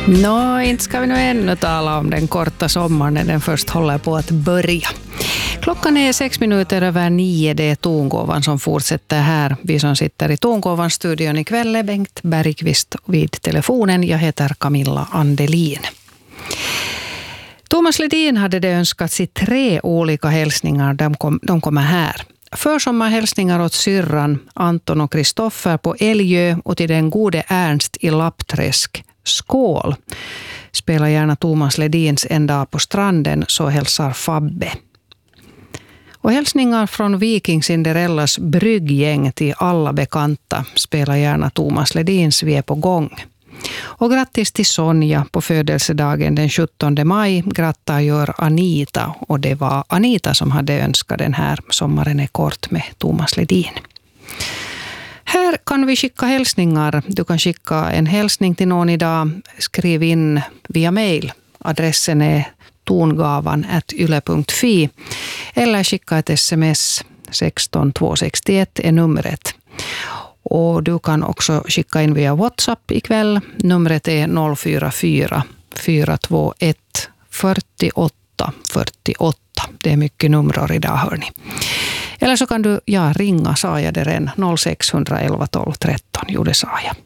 Inte ska vi nu ännu tala om den korta sommaren när den först håller på att börja. Klockan är 6:06. Det är Tongåvan som fortsätter här. Vi som sitter i Tongåvans studion ikväll är Bengt Bergqvist vid telefonen. Jag heter Camilla Andelin. Thomas Ledin hade det önskats i 3 olika hälsningar. De kommer här. Försommarhälsningar åt syrran Anton och Kristoffer på Älgö och till den gode Ernst i Lappträsk. Skål! Spela gärna Thomas Ledins En dag på stranden, så hälsar Fabbe. Och hälsningar från Viking Cinderellas brygggäng till alla bekanta. Spela gärna Thomas Ledins Vi är på gång. Och grattis till Sonja på födelsedagen den 17 maj. Grattar gör Anita, och det var Anita som hade önskat den här Sommaren är kort med Thomas Ledin. Här kan vi skicka hälsningar. Du kan skicka en hälsning till någon idag. Skriv in via mail. Adressen är tongavan@yle.fi eller skicka ett sms. 16261 är numret. Och du kan också skicka in via WhatsApp ikväll. Numret är 044 421 48 48. Det är mycket nummer idag, hörni. Eller så kan du ringa, sa jag det redan. 0611 12 13. Jo, det sa jag.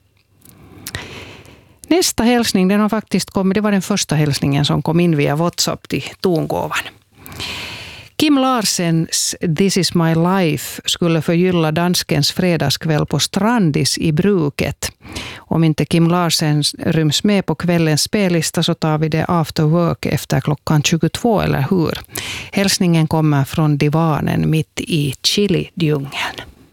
Nästa hälsning, den har faktiskt kommit. Det var den första hälsningen som kom in via WhatsApp till Tongåvan. Kim Larsens This is my life skulle förgylla danskens fredagskväll på Strandis i Bruket. Om inte Kim Larsen ryms med på kvällens spellista så tar vi det after work efter klockan 22, eller hur? Hälsningen kommer från divanen mitt i Chili-djungeln.